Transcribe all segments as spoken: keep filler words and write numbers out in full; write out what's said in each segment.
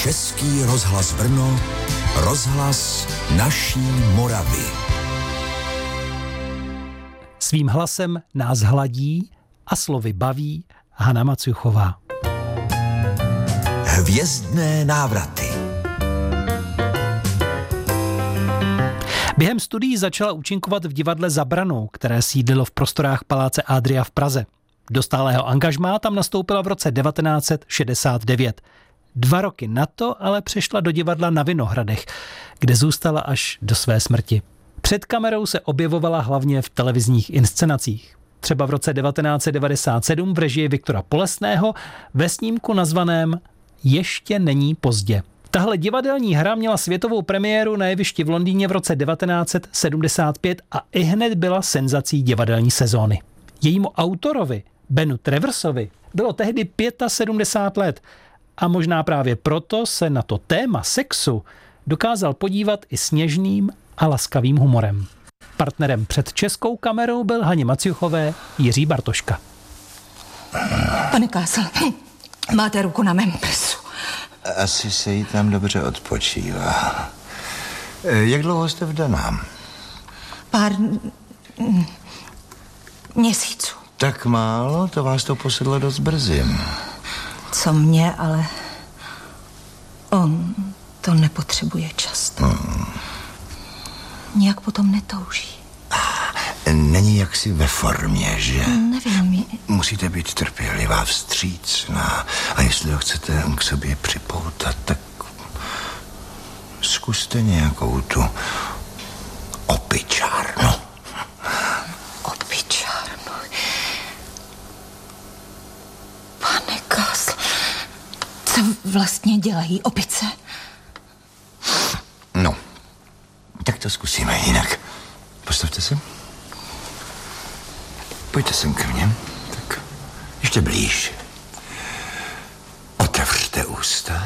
Český rozhlas Brno, rozhlas naší Moravy. Svým hlasem nás hladí a slovy baví Hana Maciuchová. Hvězdné návraty. Během studií začala účinkovat v divadle Za Branou, které sídlilo v prostorách Paláce Adria v Praze. Do stálého angažmá tam nastoupila v roce devatenáct set šedesát devět. Dva roky na to ale přešla do divadla na Vinohradech, kde zůstala až do své smrti. Před kamerou se objevovala hlavně v televizních inscenacích. Třeba v roce devatenáct set devadesát sedm v režii Viktora Polesného ve snímku nazvaném Ještě není pozdě. Tahle divadelní hra měla světovou premiéru na jevišti v Londýně v roce devatenáct set sedmdesát pět a ihned byla senzací divadelní sezóny. Jejímu autorovi, Benu Traversovi, bylo tehdy sedmdesát pět let a možná právě proto se na to téma sexu dokázal podívat i s něžným a laskavým humorem. Partnerem před českou kamerou byl Haně Maciuchové Jiří Bartoška. Pane Kásl, máte ruku na mém prsu. Asi se jí tam dobře odpočívá. Jak dlouho jste vdaná? Pár měsíců. Tak málo, to vás to posedlo dost brzy. Co mě, ale on to nepotřebuje často. Hmm. Nijak potom netouží. Není jaksi ve formě, že? Nevím. Musíte být trpělivá, vstřícná. A jestli ho chcete k sobě připoutat, tak zkuste nějakou tu opičárnu. Opičárnu. Pane Kásl, co vlastně dělají opice? No, tak to zkusíme jinak. Postavte se. Pojďte sem ke mně. Tak, ještě blíž. Otevřte ústa.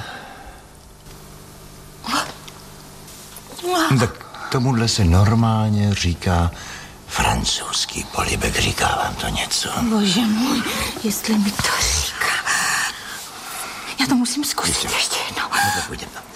Tak tomuhle se normálně říká francouzský polibek. Říká vám to něco? Bože můj, jestli mi to říká. Já to musím zkusit ještě, ještě jednou. No tak půjdeme tam.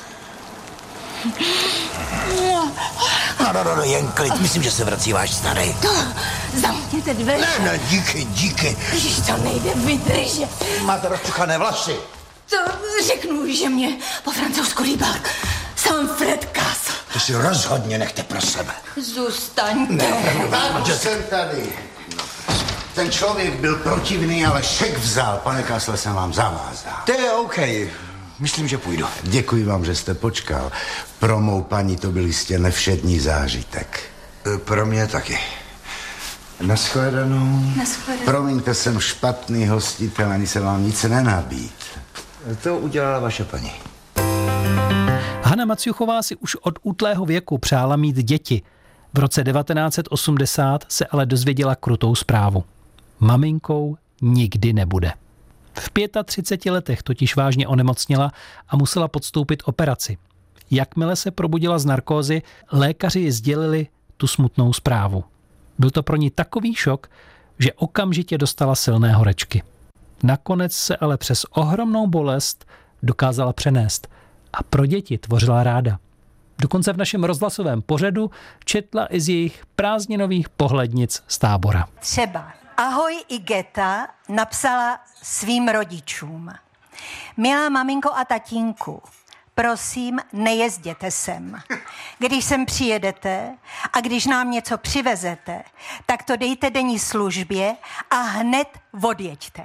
No, no, no, no, jen klid. Myslím, že se vrací váš starý. To, zamkněte dveře. Ne, ne, díky, díky. Ježiš, to nejde vydržet. Máte rozčuchané vlasy. To řeknu, že mě po francouzsku líbá sám Fred Kásl. To si rozhodně nechte pro sebe. Zůstaňte. Ne, Tak jsem tady. Ten člověk byl protivný, ale šek vzal. Pane Kásle, jsem vám zavázal. To je OK. Myslím, že půjdu. Děkuji vám, že jste počkal. Pro mou paní to byl jistě nevšední zážitek. Pro mě taky. Nashledanou. Nashledanou. Promiňte, jsem špatný hostitel, ani se vám nic nenabít. To udělala vaše paní. Hana Maciuchová si už od útlého věku přála mít děti. V roce devatenáct set osmdesát se ale dozvěděla krutou zprávu. Maminkou nikdy nebude. V třiceti pěti letech totiž vážně onemocněla a musela podstoupit operaci. Jakmile se probudila z narkózy, lékaři ji sdělili tu smutnou zprávu. Byl to pro ní takový šok, že okamžitě dostala silné horečky. Nakonec se ale přes ohromnou bolest dokázala přenést a pro děti tvořila ráda. Dokonce v našem rozhlasovém pořadu četla i z jejich prázdninových pohlednic z tábora. Třeba Ahoj Igeta napsala svým rodičům. Milá maminko a tatínku, prosím, nejezděte sem. Když sem přijedete a když nám něco přivezete, tak to dejte denní službě a hned odjeďte.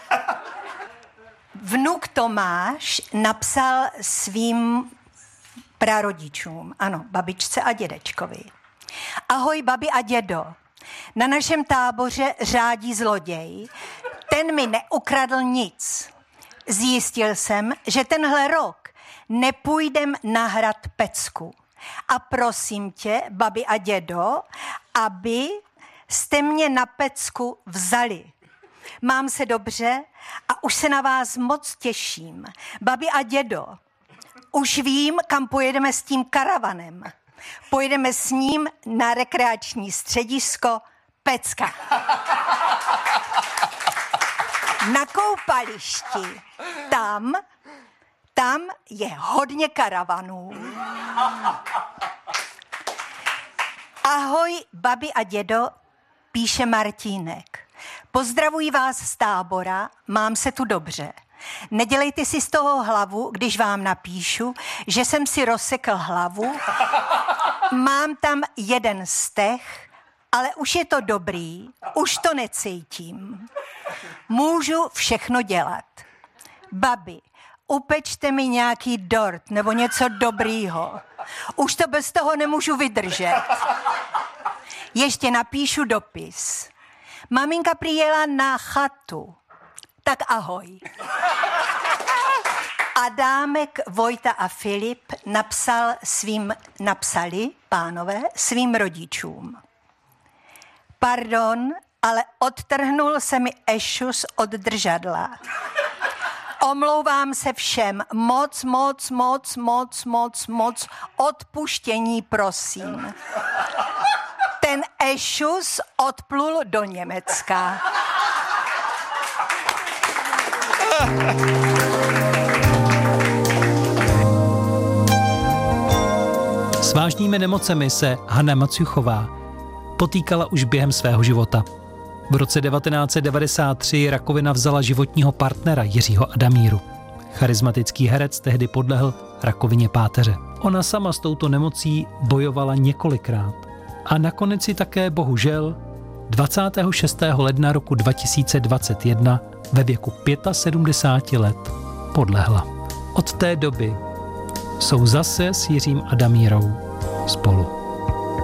Vnuk Tomáš napsal svým prarodičům, ano, babičce a dědečkovi. Ahoj babi a dědo, na našem táboře řádí zloděj, ten mi neukradl nic. Zjistil jsem, že tenhle rok nepůjdem na hrad Pecku. A prosím tě, babi a dědo, aby jste mě na Pecku vzali. Mám se dobře a už se na vás moc těším. Babi a dědo, už vím, kam pojedeme s tím karavanem. Pojedeme s ním na rekreační středisko Pecka. Na koupališti. Tam, Tam je hodně karavanů. Ahoj, babi a dědo, píše Martínek. Pozdravuji vás z Tábora, mám se tu dobře. Nedělejte si z toho hlavu, když vám napíšu, že jsem si rozsekl hlavu. Mám tam jeden stech, ale už je to dobrý, už to necítím. Můžu všechno dělat. Babi, upečte mi nějaký dort nebo něco dobrýho. Už to bez toho nemůžu vydržet. Ještě napíšu dopis. Maminka přijela na chatu. Tak ahoj. Adámek, Vojta a Filip napsal svým, napsali, pánové, svým rodičům. Pardon, ale odtrhnul se mi ešus od držadla. Omlouvám se všem. Moc, moc, moc, moc, moc, moc. Odpuštění, prosím. Ten ešus odplul do Německa. S vážnými nemocemi se Hana Maciuchová potýkala už během svého života. V roce devatenáct set devadesát tři rakovina vzala životního partnera Jiřího Adamíru. Charismatický herec tehdy podlehl rakovině páteře. Ona sama s touto nemocí bojovala několikrát. A nakonec si také bohužel dvacátého šestého ledna roku dva tisíce dvacet jedna ve věku sedmdesáti pěti let podlehla. Od té doby jsou zase s Jiřím Adamírou spolu.